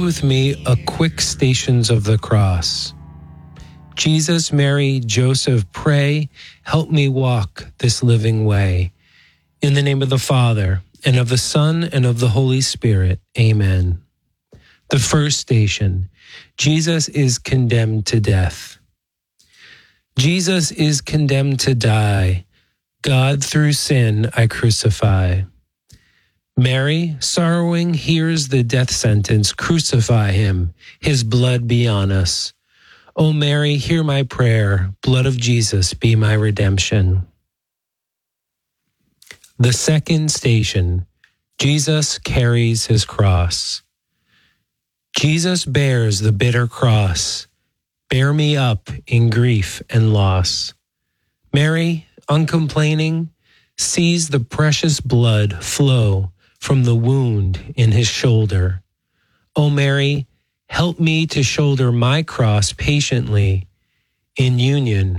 with me a quick Stations of the Cross. Jesus, Mary, Joseph, pray, help me walk this living way. In the name of the Father, and of the Son, and of the Holy Spirit. Amen. The first station, Jesus is condemned to death. Jesus is condemned to die. God through sin I crucify. Mary, sorrowing, hears the death sentence. Crucify him. His blood be on us. O Mary, hear my prayer. Blood of Jesus be my redemption. The second station, Jesus carries his cross. Jesus bears the bitter cross. Bear me up in grief and loss. Mary, uncomplaining, sees the precious blood flow from the wound in his shoulder. O Mary, help me to shoulder my cross patiently in union